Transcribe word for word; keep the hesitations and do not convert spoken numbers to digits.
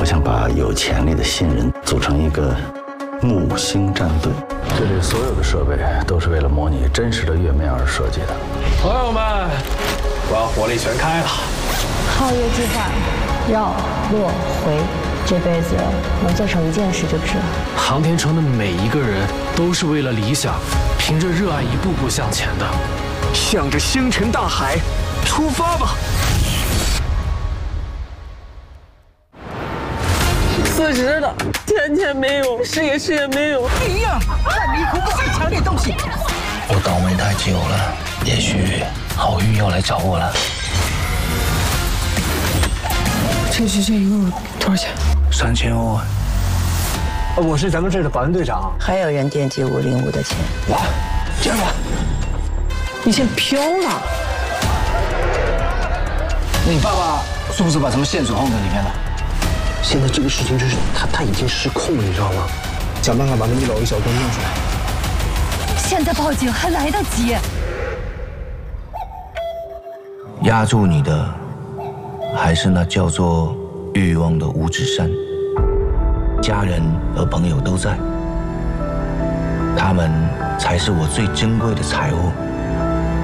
我想把有潜力的新人组成一个木星战队。这里所有的设备都是为了模拟真实的月面而设计的。 朋友们，我要火力全开了！ 皓月计划，绕落回，这辈子能做成一件事就值了。 航天城的每一个人都是为了理想，凭着热爱一步步向前的。 向着星辰大海出发吧！ 辞职了，钱钱没有，事业事业没有。 一样，看你可不可以抢点东西。 我倒霉太久了，也许好运要来找我了。 这是这一路多少钱？ 三千万。 我是咱们这儿的保安队长。 还有人惦记五零五的钱。 哇，这样吧， 你先飘了。 你爸爸是不是把什么线索放在里面了？现在这个事情就是他他已经失控了，你知道吗？想办法把那一老一小都弄出来。 现在报警还来得及。 压住你的，还是那叫做欲望的五指山。家人和朋友都在，他们才是我最珍贵的财物。